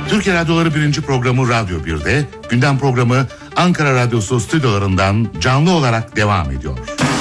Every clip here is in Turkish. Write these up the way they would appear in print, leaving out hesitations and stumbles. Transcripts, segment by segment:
Türkiye Radyoları 1. programı Radyo 1'de, gündem programı Ankara Radyosu stüdyolarından canlı olarak devam ediyor.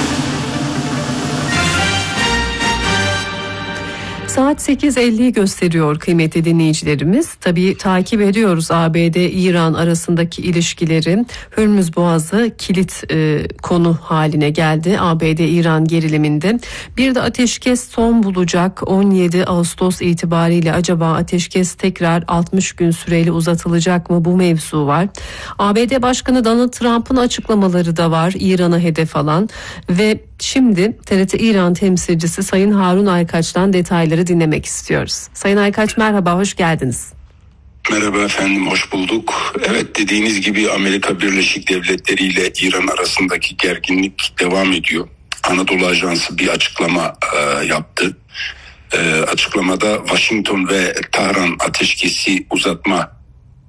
Saat 8.50'yi gösteriyor kıymetli dinleyicilerimiz. Tabii takip ediyoruz ABD-İran arasındaki ilişkileri. Hürmüz Boğazı kilit konu haline geldi ABD-İran geriliminde. Bir de ateşkes son bulacak 17 Ağustos itibariyle acaba ateşkes tekrar 60 gün süreyle uzatılacak mı, bu mevzu var. ABD Başkanı Donald Trump'ın açıklamaları da var İran'a hedef alan ve şimdi TRT İran temsilcisi Sayın Harun Aykaç'tan detayları dinlemek istiyoruz. Sayın Aykaç merhaba, hoş geldiniz. Merhaba efendim, hoş bulduk. Evet, dediğiniz gibi Amerika Birleşik Devletleri ile İran arasındaki gerginlik devam ediyor. Anadolu Ajansı bir açıklama yaptı. Açıklamada Washington ve Tahran ateşkesi uzatma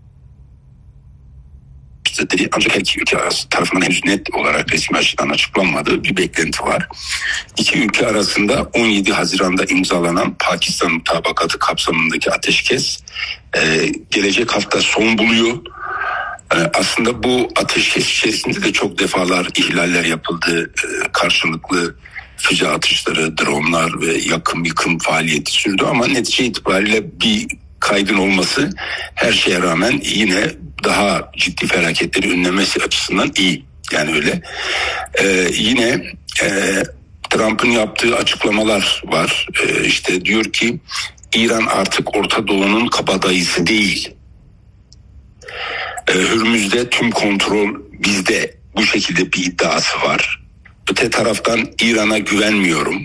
dedi. Ancak her iki ülke tarafından henüz net olarak resmi açıdan açıklanmadığı bir beklenti var. İki ülke arasında 17 Haziran'da imzalanan Pakistan mutabakatı kapsamındaki ateşkes gelecek hafta son buluyor. Aslında bu ateşkes içerisinde de çok defalar ihlaller yapıldı. Karşılıklı füze atışları, dronlar ve yakım yıkım faaliyeti sürdü ama netice itibariyle bir kaydın olması her şeye rağmen yine daha ciddi felaketleri önlemesi açısından iyi. Yani öyle. Yine Trump'ın yaptığı açıklamalar var. İşte diyor ki İran artık Orta Doğu'nun kabadayısı değil. Hürmüz'de tüm kontrol bizde, bu şekilde bir iddiası var. Öte taraftan İran'a güvenmiyorum.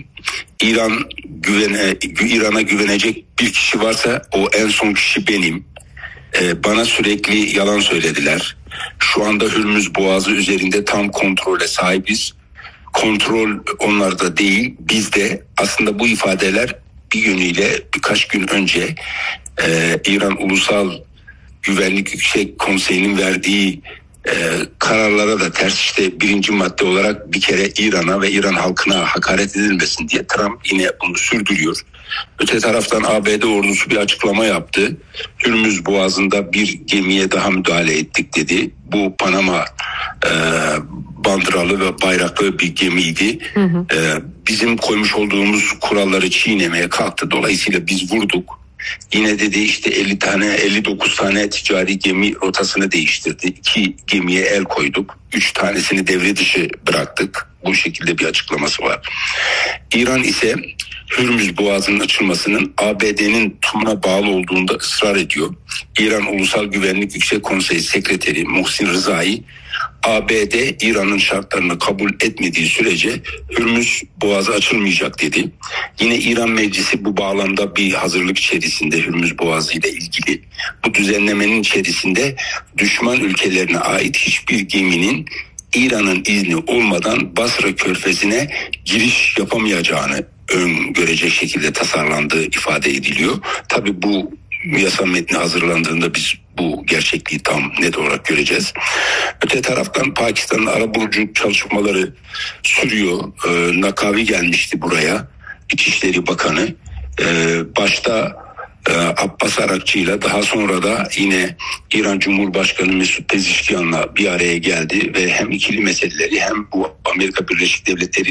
İran'a güvenecek bir kişi varsa o en son kişi benim. Bana sürekli yalan söylediler. Şu anda Hürmüz Boğazı üzerinde tam kontrole sahibiz. Kontrol onlarda değil, bizde. Aslında bu ifadeler bir yönüyle birkaç gün önce İran Ulusal Güvenlik Yüksek Konseyi'nin verdiği kararlara da ters. İşte birinci madde olarak bir kere İran'a ve İran halkına hakaret edilmesin diye Trump yine bunu sürdürüyor. Öte taraftan ABD ordusu bir açıklama yaptı. Hürmüz Boğazı'nda bir gemiye daha müdahale ettik dedi. Bu Panama bandıralı ve bayraklı bir gemiydi. Bizim koymuş olduğumuz kuralları çiğnemeye kalktı. Dolayısıyla biz vurduk. Yine dedi işte 59 tane ticari gemi rotasını değiştirdi. 2 gemiye el koyduk. 3 tanesini devre dışı bıraktık. Bu şekilde bir açıklaması var. İran ise Hürmüz Boğazı'nın açılmasının ABD'nin tutumuna bağlı olduğunda ısrar ediyor. İran Ulusal Güvenlik Yüksek Konseyi Sekreteri Muhsin Rızai, ABD İran'ın şartlarını kabul etmediği sürece Hürmüz Boğazı açılmayacak dedi. Yine İran Meclisi bu bağlamda bir hazırlık içerisinde Hürmüz Boğazı ile ilgili. Bu düzenlemenin içerisinde düşman ülkelerine ait hiçbir geminin İran'ın izni olmadan Basra Körfezi'ne giriş yapamayacağını öngörecek şekilde tasarlandığı ifade ediliyor. Tabii bu yasa metni hazırlandığında biz bu gerçekliği tam net olarak göreceğiz. Öte taraftan Pakistan'ın arabuluculuk çalışmaları sürüyor. Nakavi gelmişti buraya, İçişleri Bakanı. Başta Abbas Arakçı ile daha sonra da yine İran Cumhurbaşkanı Mesut Pezeshkian'la bir araya geldi ve hem ikili meseleleri hem bu Amerika Birleşik Devletleri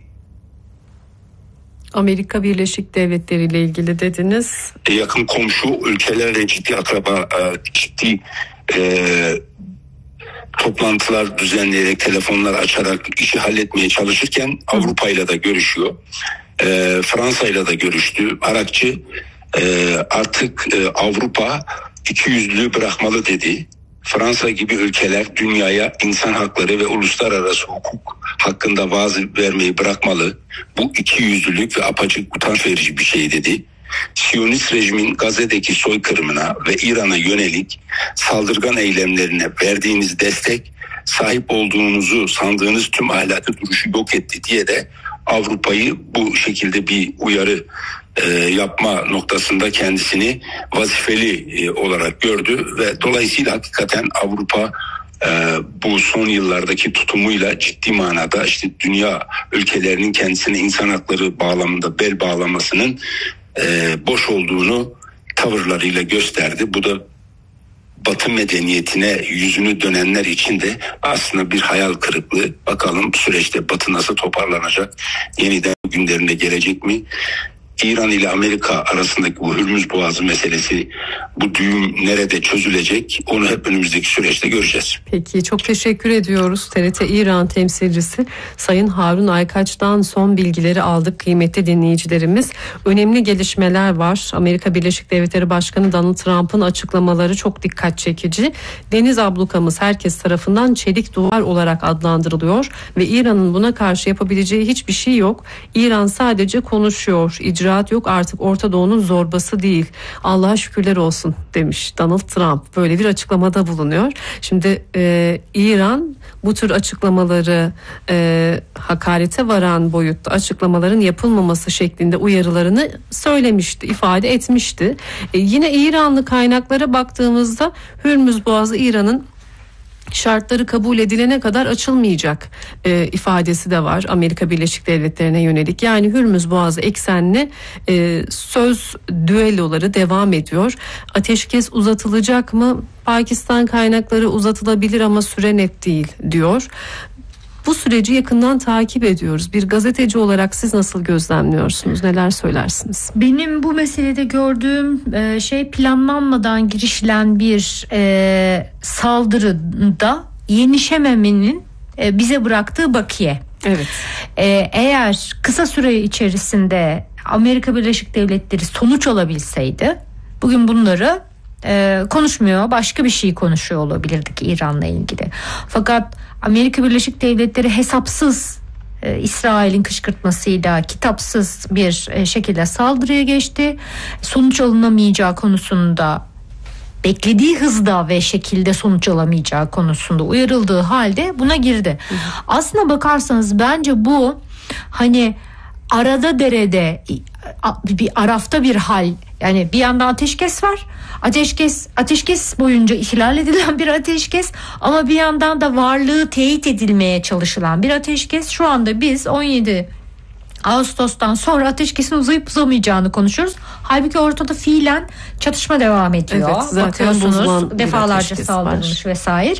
ile ilgili dediniz. Yakın komşu ülkelerle ciddi toplantılar düzenleyerek, telefonlar açarak işi halletmeye çalışırken Avrupa ile de görüşüyor. Fransa ile de görüştü. Arakçı artık Avrupa ikiyüzlülüğü bırakmalı dedi. Fransa gibi ülkeler dünyaya insan hakları ve uluslararası hukuk hakkında vaaz vermeyi bırakmalı. Bu ikiyüzlülük ve apaçık utanç verici bir şey dedi. Siyonist rejimin Gazze'deki soykırımına ve İran'a yönelik saldırgan eylemlerine verdiğiniz destek, sahip olduğunuzu sandığınız tüm ahlaki duruşu yok etti diye de Avrupa'yı bu şekilde bir uyarı yapma noktasında kendisini vazifeli olarak gördü ve dolayısıyla hakikaten Avrupa bu son yıllardaki tutumuyla ciddi manada işte dünya ülkelerinin kendisine insan hakları bağlamında bel bağlamasının boş olduğunu tavırlarıyla gösterdi. Bu da Batı medeniyetine yüzünü dönenler için de aslında bir hayal kırıklığı. Bakalım bu süreçte Batı nasıl toparlanacak? Yeniden günlerine gelecek mi? İran ile Amerika arasındaki bu Hürmüz Boğazı meselesi, bu düğüm nerede çözülecek, onu hep önümüzdeki süreçte göreceğiz. Peki, çok teşekkür ediyoruz. TRT İran temsilcisi Sayın Harun Aykaç'tan son bilgileri aldık kıymetli dinleyicilerimiz. Önemli gelişmeler var. Amerika Birleşik Devletleri Başkanı Donald Trump'ın açıklamaları çok dikkat çekici. Deniz ablukamız herkes tarafından çelik duvar olarak adlandırılıyor ve İran'ın buna karşı yapabileceği hiçbir şey yok. İran sadece konuşuyor, icraat yok, artık Orta Doğu'nun zorbası değil. Allah'a şükürler olsun demiş Donald Trump. Böyle bir açıklamada bulunuyor. Şimdi İran bu tür açıklamaları, hakarete varan boyutta açıklamaların yapılmaması şeklinde uyarılarını söylemişti, ifade etmişti. Yine İranlı kaynaklara baktığımızda Hürmüz Boğazı İran'ın şartları kabul edilene kadar açılmayacak ifadesi de var Amerika Birleşik Devletleri'ne yönelik. Yani Hürmüz Boğazı eksenli söz düelloları devam ediyor. Ateşkes uzatılacak mı? Pakistan kaynakları uzatılabilir ama süre net değil diyor. Bu süreci yakından takip ediyoruz. Bir gazeteci olarak siz nasıl gözlemliyorsunuz? Neler söylersiniz? Benim bu meselede gördüğüm şey, planlanmadan girişilen bir saldırıda yenişememenin bize bıraktığı bakiye. Evet. Eğer kısa süre içerisinde Amerika Birleşik Devletleri sonuç alabilseydi, bugün bunları konuşmuyor, başka bir şey konuşuyor olabilirdik İran'la ilgili. Fakat Amerika Birleşik Devletleri hesapsız İsrail'in kışkırtmasıyla kitapsız bir şekilde saldırıya geçti. Sonuç alınamayacağı konusunda, beklediği hızda ve şekilde sonuç alamayacağı konusunda uyarıldığı halde buna girdi. Aslına bakarsanız bence bu hani arada derede, bir arafta bir hal. Yani bir yandan ateşkes var. Ateşkes boyunca ihlal edilen bir ateşkes, ama bir yandan da varlığı teyit edilmeye çalışılan bir ateşkes. Şu anda biz 17 Ağustos'tan sonra ateşkesin uzayıp uzamayacağını konuşuyoruz. Halbuki ortada fiilen çatışma devam ediyor. Evet, zaten bakıyorsunuz defalarca saldırılmış vesaire.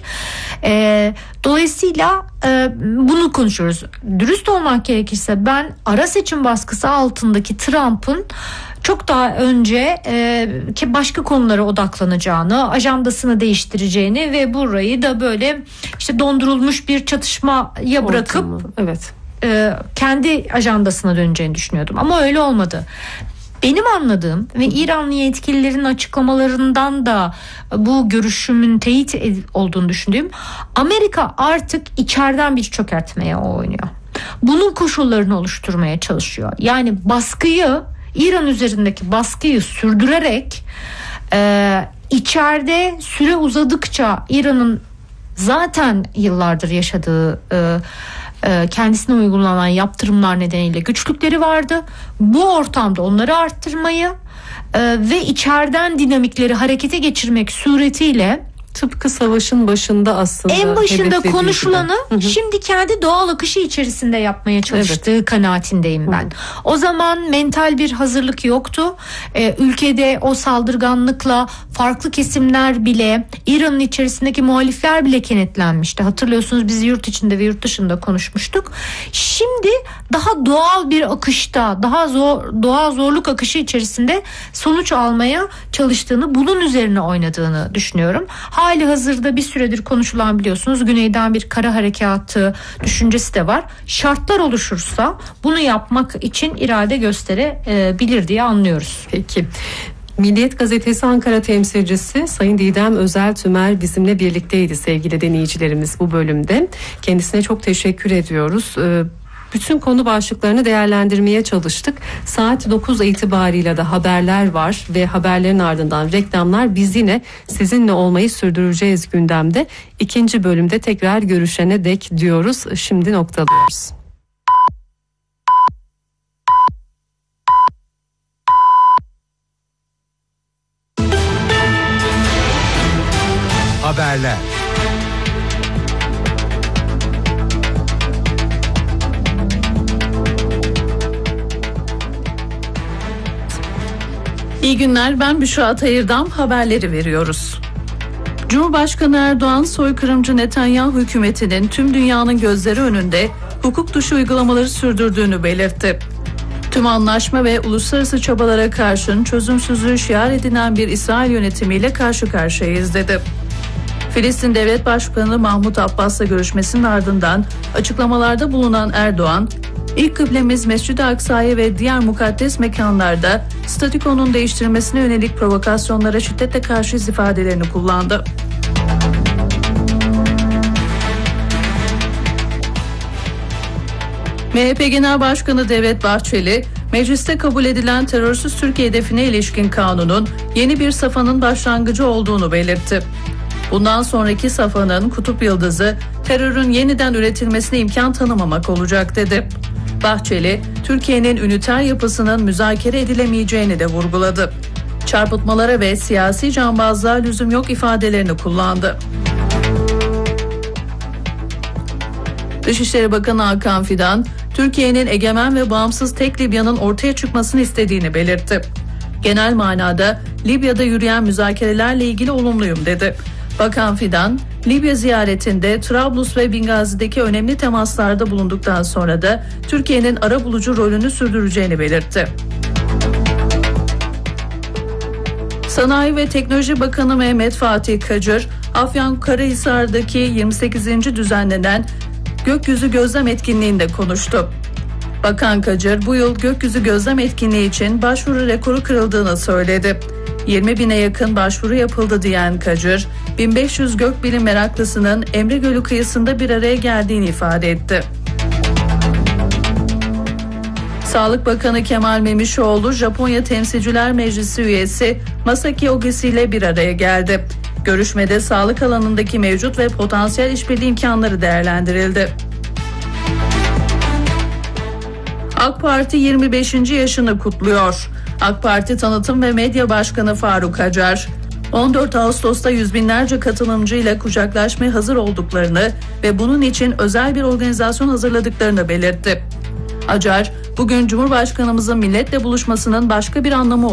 Dolayısıyla bunu konuşuyoruz. Dürüst olmak gerekirse ben ara seçim baskısı altındaki Trump'ın çok daha önce ki başka konulara odaklanacağını, ajandasını değiştireceğini ve burayı da böyle işte dondurulmuş bir çatışmaya bırakıp evet, kendi ajandasına döneceğini düşünüyordum. Ama öyle olmadı. Benim anladığım ve İranlı yetkililerin açıklamalarından da bu görüşümün teyit olduğunu düşündüğüm, Amerika artık içeriden bir çökertmeye oynuyor. Bunun koşullarını oluşturmaya çalışıyor. Yani İran üzerindeki baskıyı sürdürerek içeride süre uzadıkça İran'ın zaten yıllardır yaşadığı kendisine uygulanan yaptırımlar nedeniyle güçlükleri vardı. Bu ortamda onları arttırmayı ve içeriden dinamikleri harekete geçirmek suretiyle, tıpkı savaşın başında aslında en başında konuşulanı şimdi kendi doğal akışı içerisinde yapmaya çalıştığı kanaatindeyim ben. O zaman mental bir hazırlık yoktu. Ülkede o saldırganlıkla farklı kesimler bile, İran'ın içerisindeki muhalifler bile kenetlenmişti. Hatırlıyorsunuz, biz yurt içinde ve yurt dışında konuşmuştuk. Şimdi daha doğal bir akışta, doğal zorluk akışı içerisinde sonuç almaya çalıştığını, bunun üzerine oynadığını düşünüyorum. Hali hazırda bir süredir konuşulan, biliyorsunuz, güneyden bir kara harekatı düşüncesi de var. Şartlar oluşursa bunu yapmak için irade gösterebilir diye anlıyoruz. Peki. Milliyet Gazetesi Ankara temsilcisi Sayın Didem Özel Tümer bizimle birlikteydi sevgili dinleyicilerimiz bu bölümde. Kendisine çok teşekkür ediyoruz. Bütün konu başlıklarını değerlendirmeye çalıştık. Saat 9 itibariyle de haberler var ve haberlerin ardından reklamlar. Biz yine sizinle olmayı sürdüreceğiz gündemde. İkinci bölümde tekrar görüşene dek diyoruz. Şimdi noktalıyoruz. Haberler. İyi günler, ben Büşra Atayır'dan haberleri veriyoruz. Cumhurbaşkanı Erdoğan, soykırımcı Netanyahu hükümetinin tüm dünyanın gözleri önünde hukuk dışı uygulamaları sürdürdüğünü belirtti. Tüm anlaşma ve uluslararası çabalara karşın çözümsüzlüğü şiar edinen bir İsrail yönetimiyle karşı karşıyayız dedi. Filistin Devlet Başkanı Mahmut Abbas'la görüşmesinin ardından açıklamalarda bulunan Erdoğan, İlk kıblemiz Mescid-i Aksa'ya ve diğer mukaddes mekanlarda statükonun değiştirilmesine yönelik provokasyonlara şiddetle karşıyız ifadelerini kullandı. MHP Genel Başkanı Devlet Bahçeli, mecliste kabul edilen terörsüz Türkiye hedefine ilişkin kanunun yeni bir safhanın başlangıcı olduğunu belirtti. Bundan sonraki safhanın kutup yıldızı terörün yeniden üretilmesine imkan tanımamak olacak dedi. Bahçeli, Türkiye'nin üniter yapısının müzakere edilemeyeceğini de vurguladı. Çarpıtmalara ve siyasi cambazlığa lüzum yok ifadelerini kullandı. Dışişleri Bakanı Hakan Fidan, Türkiye'nin egemen ve bağımsız tek Libya'nın ortaya çıkmasını istediğini belirtti. Genel manada Libya'da yürüyen müzakerelerle ilgili olumluyum dedi. Bakan Fidan, Libya ziyaretinde Trablus ve Bingazi'deki önemli temaslarda bulunduktan sonra da Türkiye'nin arabulucu rolünü sürdüreceğini belirtti. Sanayi ve Teknoloji Bakanı Mehmet Fatih Kacır, Afyonkarahisar'daki 28. düzenlenen Gökyüzü Gözlem Etkinliği'nde konuştu. Bakan Kacır, bu yıl gökyüzü gözlem etkinliği için başvuru rekoru kırıldığını söyledi. 20.000'e yakın başvuru yapıldı diyen Kacır, 1500 gökbilim meraklısının Emre Gölü kıyısında bir araya geldiğini ifade etti. Sağlık Bakanı Kemal Memişoğlu, Japonya Temsilciler Meclisi üyesi Masaki Ogisi ile bir araya geldi. Görüşmede sağlık alanındaki mevcut ve potansiyel işbirliği imkanları değerlendirildi. AK Parti 25. yaşını kutluyor. AK Parti Tanıtım ve Medya Başkanı Faruk Acar, 14 Ağustos'ta yüz binlerce katılımcıyla kucaklaşmaya hazır olduklarını ve bunun için özel bir organizasyon hazırladıklarını belirtti. Acar, bugün Cumhurbaşkanımızın milletle buluşmasının başka bir anlamı